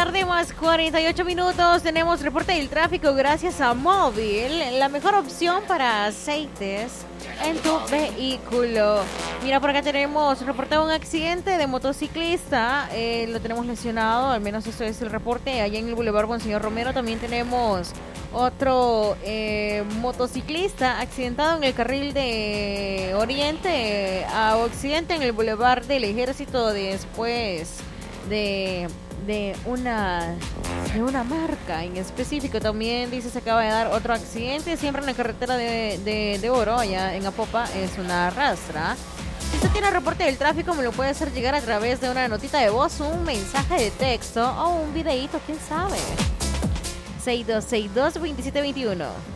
tarde, más 48 minutos. Tenemos reporte del tráfico gracias a Móvil, la mejor opción para aceites en tu vehículo. Mira, por acá tenemos reportado un accidente de motociclista. Lo tenemos lesionado, al menos esto es el reporte. Allá en el Boulevard Monseñor Romero también tenemos otro motociclista accidentado en el carril de oriente a occidente en el Boulevard del Ejército después de una marca en específico. También dice se acaba de dar otro accidente siempre en la carretera de Oro, allá en Apopa. Es una rastra. Si usted tiene reporte del tráfico, me lo puede hacer llegar a través de una notita de voz, un mensaje de texto o un videíto, quién sabe. 6262-2721.